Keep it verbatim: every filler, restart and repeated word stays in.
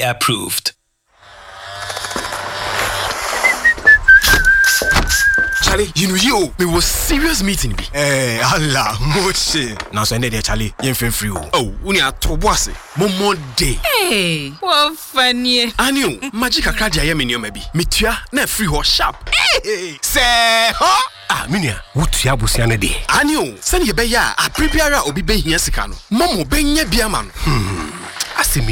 approved. Charlie, you know you, me was serious meeting be. Eh, Allah, moche. Now send it there, Charlie. You feel free. Oh, uni a to bossy. Momo day. Hey, what funny. Anio, magic a card ya me maybe. Mitua na free ho sharp. Hey, say, huh? Ah, minia. What ya busiane de? Anio, send ye be ya a prepare obi be here sikano. Momo be nya biaman. Hmm. Asimi.